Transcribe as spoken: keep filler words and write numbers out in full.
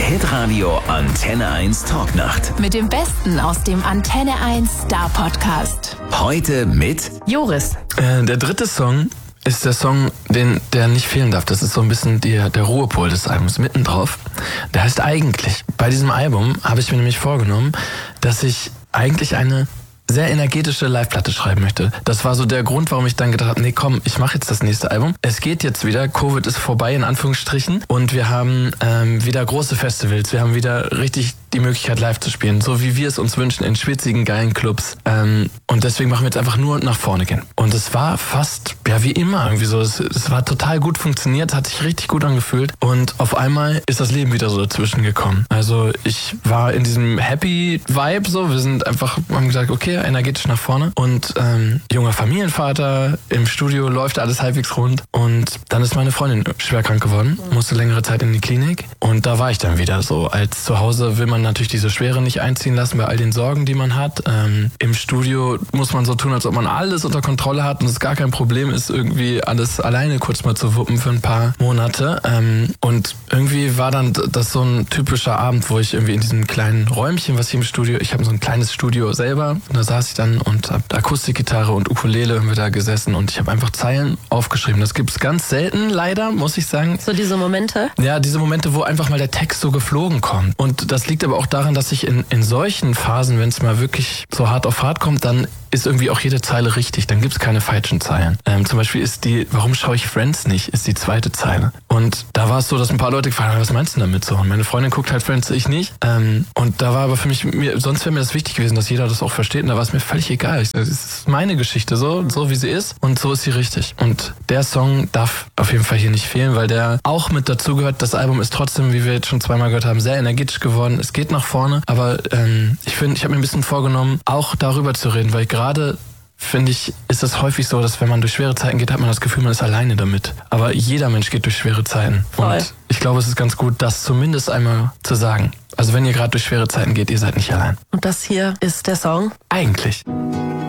Hitradio Antenne eins Talknacht. Mit dem Besten aus dem Antenne eins Star Podcast. Heute mit Joris. Äh, der dritte Song ist der Song, den, der nicht fehlen darf. Das ist so ein bisschen der, der Ruhepol des Albums, mitten drauf. Der heißt Eigentlich. Bei diesem Album habe ich mir nämlich vorgenommen, dass ich eigentlich eine sehr energetische Live-Platte schreiben möchte. Das war so der Grund, warum ich dann gedacht habe, nee komm, ich mache jetzt das nächste Album. Es geht jetzt wieder, Covid ist vorbei in Anführungsstrichen und wir haben ähm, wieder große Festivals, wir haben wieder richtig die Möglichkeit live zu spielen, so wie wir es uns wünschen, in schwitzigen, geilen Clubs. Ähm, und deswegen machen wir jetzt einfach nur nach vorne gehen. Und es war fast, ja wie immer irgendwie so, es, es war total gut funktioniert, hat sich richtig gut angefühlt und auf einmal ist das Leben wieder so dazwischen gekommen. Also ich war in diesem Happy Vibe so, wir sind einfach, haben gesagt, okay, energetisch nach vorne und ähm, junger Familienvater, im Studio läuft alles halbwegs rund und dann ist meine Freundin schwer krank geworden, musste längere Zeit in die Klinik und da war ich dann wieder so. Als zu Hause will man natürlich diese Schwere nicht einziehen lassen bei all den Sorgen, die man hat. Ähm, im Studio muss man so tun, als ob man alles unter Kontrolle hat und es gar kein Problem ist, irgendwie alles alleine kurz mal zu wuppen für ein paar Monate. Ähm, und irgendwie war dann das so ein typischer Abend, wo ich irgendwie in diesem kleinen Räumchen, was ich im Studio, ich habe so ein kleines Studio selber, da saß ich dann und habe Akustikgitarre und Ukulele haben wir da gesessen und ich habe einfach Zeilen aufgeschrieben. Das gibt's ganz selten, leider, muss ich sagen. So diese Momente? Ja, diese Momente, wo einfach mal der Text so geflogen kommt. Und das liegt aber auch daran, dass ich in, in solchen Phasen, wenn es mal wirklich so hart auf hart kommt, dann ist irgendwie auch jede Zeile richtig. Dann gibt's keine falschen Zeilen. Ähm, zum Beispiel ist die, warum schaue ich Friends nicht, ist die zweite Zeile. Und da war es so, dass ein paar Leute gefragt haben, was meinst du damit so? Und meine Freundin guckt halt Friends, ich nicht. Ähm, und da war aber für mich, mir, sonst wäre mir das wichtig gewesen, dass jeder das auch versteht. Und da war es mir völlig egal. Es ist meine Geschichte so, so wie sie ist. Und so ist sie richtig. Und der Song darf auf jeden Fall hier nicht fehlen, weil der auch mit dazugehört. Das Album ist trotzdem, wie wir jetzt schon zweimal gehört haben, sehr energetisch geworden. Es geht nach vorne. Aber ähm, ich finde, ich habe mir ein bisschen vorgenommen, auch darüber zu reden, weil gerade finde ich, ist es häufig so, dass wenn man durch schwere Zeiten geht, hat man das Gefühl, man ist alleine damit. Aber jeder Mensch geht durch schwere Zeiten. Voll. Und ich glaube, es ist ganz gut, das zumindest einmal zu sagen. Also wenn ihr gerade durch schwere Zeiten geht, ihr seid nicht allein. Und das hier ist der Song? Eigentlich.